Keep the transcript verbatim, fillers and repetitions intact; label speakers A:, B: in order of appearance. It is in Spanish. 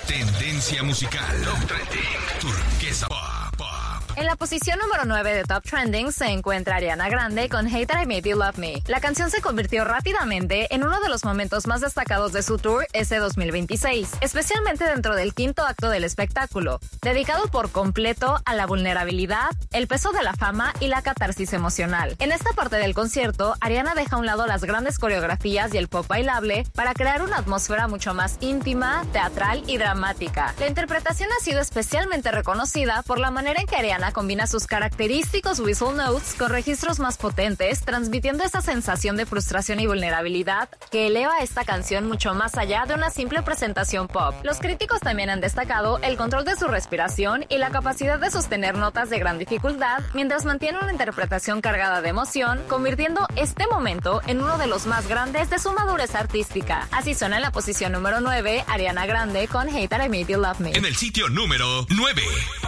A: Tendencia musical. Top Trending. Turquesa Pop.
B: En la posición número nueve de Top Trending se encuentra Ariana Grande con Hate That I Made You Love Me. La canción se convirtió rápidamente en uno de los momentos más destacados de su tour ese dos mil veintiséis, especialmente dentro del quinto acto del espectáculo, dedicado por completo a la vulnerabilidad, el peso de la fama y la catarsis emocional. En esta parte del concierto, Ariana deja a un lado las grandes coreografías y el pop bailable para crear una atmósfera mucho más íntima, teatral y dramática. La interpretación ha sido especialmente reconocida por la manera en que Ariana combina sus característicos whistle notes con registros más potentes, transmitiendo esa sensación de frustración y vulnerabilidad que eleva a esta canción mucho más allá de una simple presentación pop. Los críticos también han destacado el control de su respiración y la capacidad de sostener notas de gran dificultad mientras mantiene una interpretación cargada de emoción, convirtiendo este momento en uno de los más grandes de su madurez artística. Así suena en la posición número nueve Ariana Grande con Hate That I Made You Love Me.
A: En el sitio número nueve.